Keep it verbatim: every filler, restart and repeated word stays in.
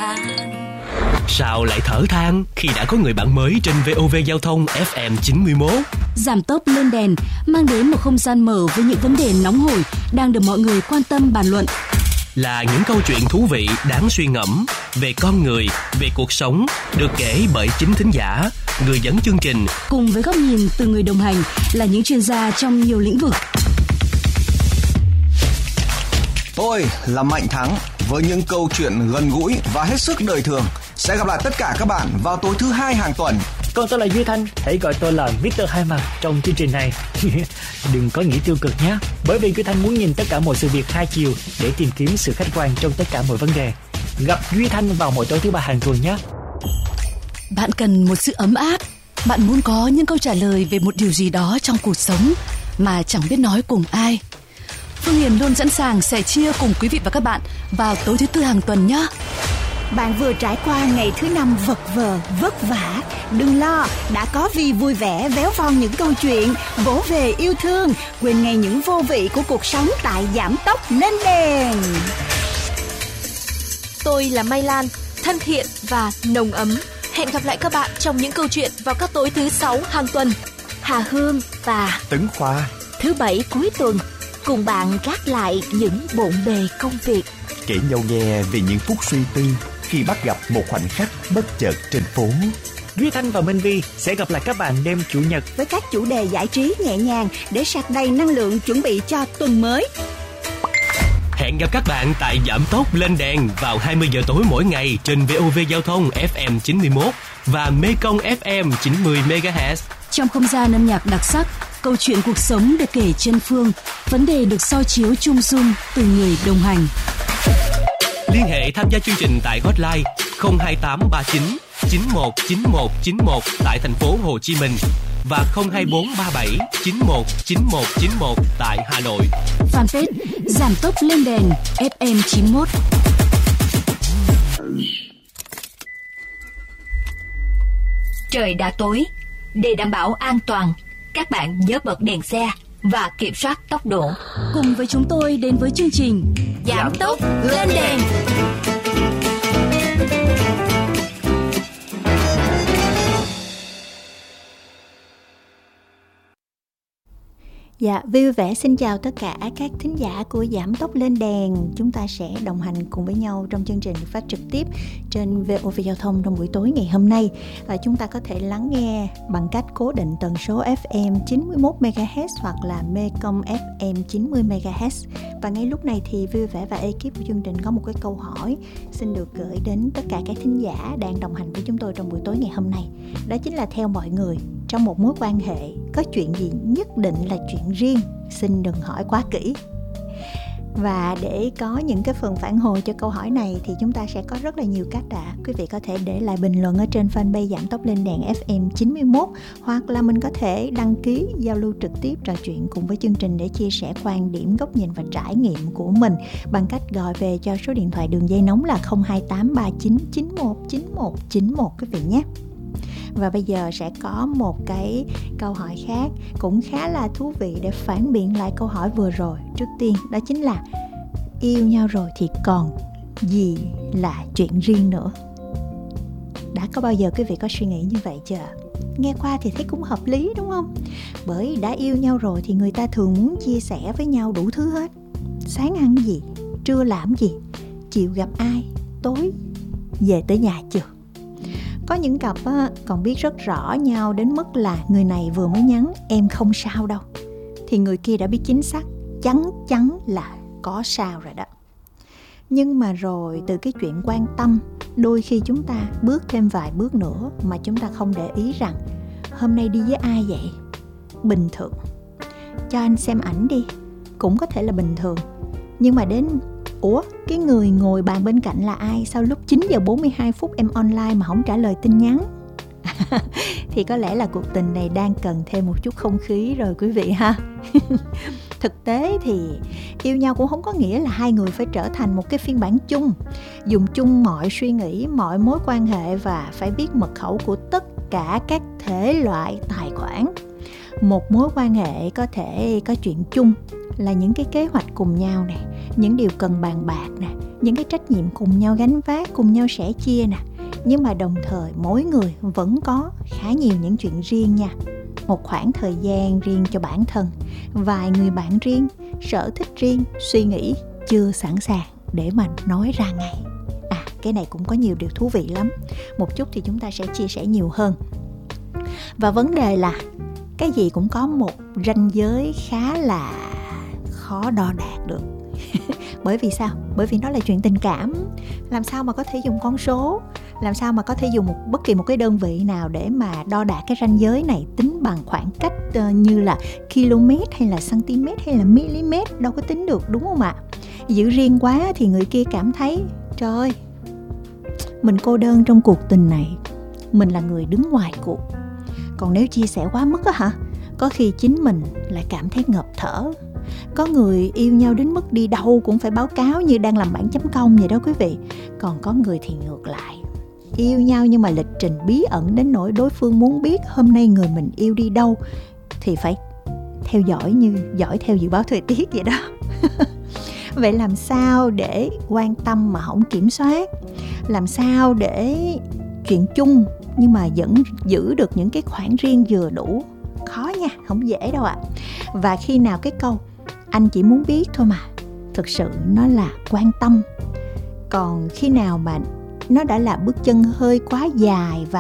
than. Sao lại thở than khi đã có người bạn mới trên vê o vê Giao thông ép em chín mươi mốt? Giảm tốc lên đèn mang đến một không gian mở với những vấn đề nóng hổi đang được mọi người quan tâm bàn luận. Là những câu chuyện thú vị đáng suy ngẫm về con người, về cuộc sống, được kể bởi chính thính giả, người dẫn chương trình, cùng với góc nhìn từ người đồng hành là những chuyên gia trong nhiều lĩnh vực. Tôi là Mạnh Thắng với những câu chuyện gần gũi và hết sức đời thường. Sẽ gặp lại tất cả các bạn vào tối thứ hai hàng tuần. Còn tôi là Duy Thanh, hãy gọi tôi là mít tơ Hai Mặt trong chương trình này. Đừng có nghĩ tiêu cực nhé, bởi vì Duy Thanh muốn nhìn tất cả mọi sự việc hai chiều để tìm kiếm sự khách quan trong tất cả mọi vấn đề. Gặp Duy Thanh vào mỗi tối thứ ba hàng tuần nhé. Bạn cần một sự ấm áp, bạn muốn có những câu trả lời về một điều gì đó trong cuộc sống mà chẳng biết nói cùng ai. Phương Hiền luôn sẵn sàng sẻ chia cùng quý vị và các bạn vào tối thứ tư hàng tuần nhé. Bạn vừa trải qua ngày thứ năm vật vờ, vất vả. Đừng lo, đã có Vi vui vẻ véo von những câu chuyện, vỗ về yêu thương, quên ngay những vô vị của cuộc sống tại Giảm Tốc Lên Đèn. Tôi là Mai Lan, thân thiện và nồng ấm. Hẹn gặp lại các bạn trong những câu chuyện vào các tối thứ sáu hàng tuần. Hà Hương và Tấn Khoa, thứ bảy cuối tuần, cùng bạn gác lại những bộn bề công việc, kể nhau nghe về những phút suy tư khi bắt gặp một khoảnh khắc bất chợt trên phố. Duy Thanh và Minh Vi sẽ gặp lại các bạn đêm Chủ nhật với các chủ đề giải trí nhẹ nhàng để sạc đầy năng lượng chuẩn bị cho tuần mới. Hẹn gặp các bạn tại Giảm Tốc Lên Đèn vào hai mươi giờ tối mỗi ngày trên vê o vê Giao thông ép em chín mươi mốt và Mekong ép em chín mươi mê ga héc. Trong không gian âm nhạc đặc sắc, câu chuyện cuộc sống được kể chân phương, vấn đề được soi chiếu chung dung từ người đồng hành. Liên hệ tham gia chương trình tại hotline không hai tám ba chín chín một chín một chín một tại thành phố Hồ Chí Minh và không hai bốn ba bảy chín một chín một chín một tại Hà Nội. Fanpage Giảm Tốc Lên Đèn ép em chín mốt. Trời đã tối, để đảm bảo an toàn, các bạn nhớ bật đèn xe và kiểm soát tốc độ. Cùng với chúng tôi đến với chương trình Giảm Tốc Lên Đèn. Dạ, vui vẻ xin chào tất cả các thính giả của Giảm Tốc Lên Đèn. Chúng ta sẽ đồng hành cùng với nhau trong chương trình phát trực tiếp trên vê o vê Giao thông trong buổi tối ngày hôm nay. Và chúng ta có thể lắng nghe bằng cách cố định tần số ép em chín mươi mốt mê ga héc hoặc là Mekong ép em chín mươi mê ga héc. Và ngay lúc này thì vui vẻ và ekip của chương trình có một cái câu hỏi xin được gửi đến tất cả các thính giả đang đồng hành với chúng tôi trong buổi tối ngày hôm nay. Đó chính là theo mọi người, trong một mối quan hệ có chuyện gì nhất định là chuyện riêng, xin đừng hỏi quá kỹ. Và để có những cái phần phản hồi cho câu hỏi này thì chúng ta sẽ có rất là nhiều cách đã. Quý vị có thể để lại bình luận ở trên fanpage Giảm Tốc Lên Đèn ép em chín mươi mốt, hoặc là mình có thể đăng ký giao lưu trực tiếp trò chuyện cùng với chương trình để chia sẻ quan điểm, góc nhìn và trải nghiệm của mình bằng cách gọi về cho số điện thoại đường dây nóng là không hai tám ba chín chín một chín một chín một quý vị nhé. Và bây giờ sẽ có một cái câu hỏi khác cũng khá là thú vị để phản biện lại câu hỏi vừa rồi. Trước tiên đó chính là yêu nhau rồi thì còn gì là chuyện riêng nữa. Đã có bao giờ quý vị có suy nghĩ như vậy chưa? Nghe qua thì thấy cũng hợp lý đúng không? Bởi đã yêu nhau rồi thì người ta thường muốn chia sẻ với nhau đủ thứ hết. Sáng ăn gì, trưa làm gì, chiều gặp ai, tối về tới nhà chưa. Có những cặp á, còn biết rất rõ nhau đến mức là người này vừa mới nhắn em không sao đâu thì người kia đã biết chính xác chắn chắn là có sao rồi đó. Nhưng mà rồi từ cái chuyện quan tâm, đôi khi chúng ta bước thêm vài bước nữa mà chúng ta không để ý rằng hôm nay đi với ai vậy? Bình thường. Cho anh xem ảnh đi, cũng có thể là bình thường. Nhưng mà đến ủa, cái người ngồi bàn bên cạnh là ai? Sao lúc chín giờ bốn mươi hai phút em online mà không trả lời tin nhắn? Thì có lẽ là cuộc tình này đang cần thêm một chút không khí rồi quý vị ha. Thực tế thì yêu nhau cũng không có nghĩa là hai người phải trở thành một cái phiên bản chung, dùng chung mọi suy nghĩ, mọi mối quan hệ và phải biết mật khẩu của tất cả các thể loại tài khoản. Một mối quan hệ có thể có chuyện chung là những cái kế hoạch cùng nhau nè, những điều cần bàn bạc nè, những cái trách nhiệm cùng nhau gánh vác, cùng nhau sẻ chia nè. Nhưng mà đồng thời mỗi người vẫn có khá nhiều những chuyện riêng nha. Một khoảng thời gian riêng cho bản thân, vài người bạn riêng, sở thích riêng, suy nghĩ chưa sẵn sàng để mà nói ra ngay. À, cái này cũng có nhiều điều thú vị lắm. Một chút thì chúng ta sẽ chia sẻ nhiều hơn. Và vấn đề là cái gì cũng có một ranh giới khá là khó đo đạc được. Bởi vì sao? Bởi vì nó là chuyện tình cảm. Làm sao mà có thể dùng con số, làm sao mà có thể dùng một bất kỳ một cái đơn vị nào để mà đo đạc cái ranh giới này, tính bằng khoảng cách uh, như là km hay là cm hay là mm, đâu có tính được, đúng không ạ? Giữ riêng quá thì người kia cảm thấy trời ơi, mình cô đơn trong cuộc tình này, mình là người đứng ngoài cuộc. Còn nếu chia sẻ quá mức á hả, có khi chính mình lại cảm thấy ngợp thở. Có người yêu nhau đến mức đi đâu cũng phải báo cáo như đang làm bản chấm công vậy đó quý vị. Còn có người thì ngược lại, yêu nhau nhưng mà lịch trình bí ẩn đến nỗi đối phương muốn biết hôm nay người mình yêu đi đâu thì phải theo dõi như dõi theo dự báo thời tiết vậy đó. Vậy làm sao để quan tâm mà không kiểm soát? Làm sao để chuyện chung nhưng mà vẫn giữ được những cái khoảng riêng vừa đủ? Khó nha, không dễ đâu ạ. À. Và khi nào cái câu anh chỉ muốn biết thôi mà, thực sự nó là quan tâm. Còn khi nào mà nó đã là bước chân hơi quá dài và